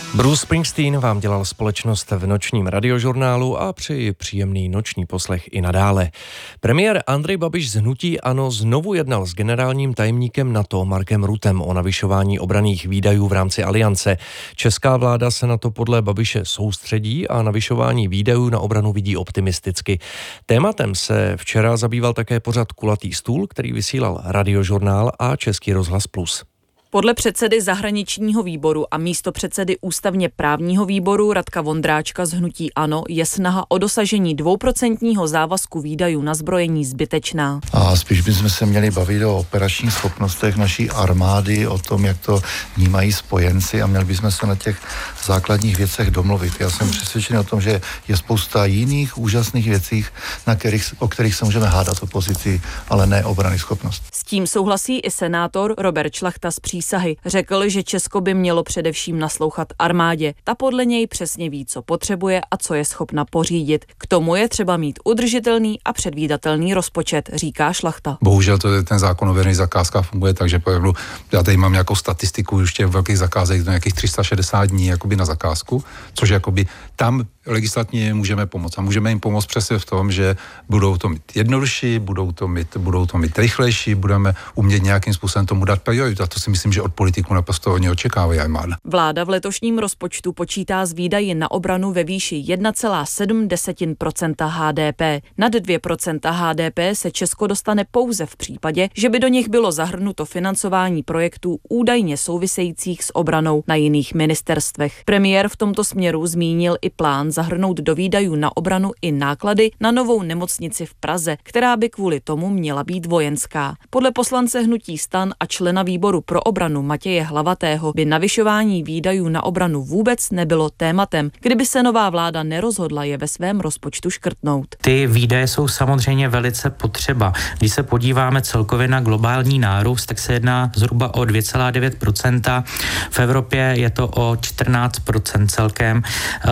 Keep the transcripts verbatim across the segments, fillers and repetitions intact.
Bruce Springsteen vám dělal společnost v nočním radiožurnálu a přeji příjemný noční poslech i nadále. Premiér Andrej Babiš z hnutí ANO znovu jednal s generálním tajemníkem NATO Markem Ruttem o navyšování obranných výdajů v rámci aliance. Česká vláda se na to podle Babiše soustředí a navyšování výdajů na obranu vidí optimisticky. Tématem se včera zabýval také pořad Kulatý stůl, který vysílal Radiožurnál a Český rozhlas Plus. Podle předsedy zahraničního výboru a místopředsedy ústavně právního výboru Radka Vondráčka z hnutí ANO je snaha o dosažení dvouprocentního závazku výdajů na zbrojení zbytečná. A spíš bychom se měli bavit o operačních schopnostech naší armády, o tom, jak to vnímají spojenci a měli bychom se na těch základních věcech domluvit. Já jsem přesvědčený o tom, že je spousta jiných úžasných věcí, na kterých, o kterých se můžeme hádat o pozici, ale ne obrany schopnost. S tím souhlasí i senátor Robert Šlachta z Přísahy. Řekl, že Česko by mělo především naslouchat armádě. Ta podle něj přesně ví, co potřebuje a co je schopna pořídit. K tomu je třeba mít udržitelný a předvídatelný rozpočet, říká Šlachta. Bohužel to je ten zákon o veřejných zakázkách funguje tak, že já tady mám nějakou statistiku ještě velkých zakázek do nějakých tři sta šedesát dní jakoby na zakázku, což jakoby tam legislativně můžeme pomoct. A můžeme jim pomoct přesně v tom, že budou to mít jednodušší, budou to mít, budou to mít rychlejší, budeme umět nějakým způsobem tomu dát prioritu. A to si myslím, že od politiků naprosto hodně očekávají armáda. Vláda v letošním rozpočtu počítá s výdaji na obranu ve výši jedna celá sedm procenta H D P. Nad dvě procenta H D P se Česko dostane pouze v případě, že by do nich bylo zahrnuto financování projektů údajně souvisejících s obranou na jiných ministerstvech. Premiér v tomto směru zmínil i plán zahrnout do výdajů na obranu i náklady na novou nemocnici v Praze, která by kvůli tomu měla být vojenská. Podle poslance hnutí STAN a člena výboru pro obranu Matěje Hlavatého by navyšování výdajů na obranu vůbec nebylo tématem, kdyby se nová vláda nerozhodla je ve svém rozpočtu škrtnout. Ty výdaje jsou samozřejmě velice potřeba. Když se podíváme celkově na globální nárůst, tak se jedná zhruba o dvě celá devět procenta. V Evropě je to o čtrnáct procent celkem.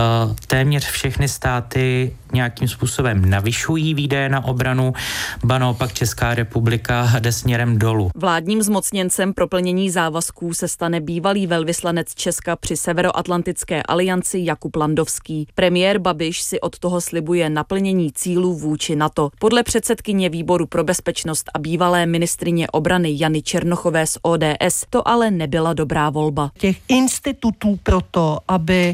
Téměř všechny státy nějakým způsobem navyšují výdaje na obranu, ba naopak Česká republika jde směrem dolů. Vládním zmocněncem pro plnění závazků se stane bývalý velvyslanec Česka při Severoatlantické alianci Jakub Landovský. Premiér Babiš si od toho slibuje naplnění cílů vůči NATO. Podle předsedkyně výboru pro bezpečnost a bývalé ministryně obrany Jany Černochové z O D S to ale nebyla dobrá volba. Těch institutů pro to, aby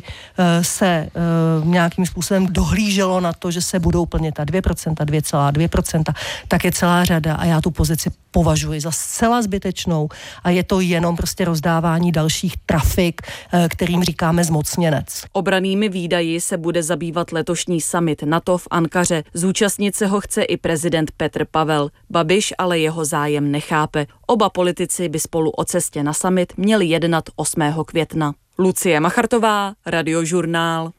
se nějakým způsobem dohlíželo na to, že se budou plnit ta dvě procenta, dvě celá dvě procenta, tak je celá řada a já tu pozici považuji za zcela zbytečnou a je to jenom prostě rozdávání dalších trafik, kterým říkáme zmocněnec. Obranými výdaji se bude zabývat letošní summit NATO v Ankaře. Zúčastnit se ho chce i prezident Petr Pavel. Babiš ale jeho zájem nechápe. Oba politici by spolu o cestě na summit měli jednat osmého května. Lucie Machartová, Radiožurnál.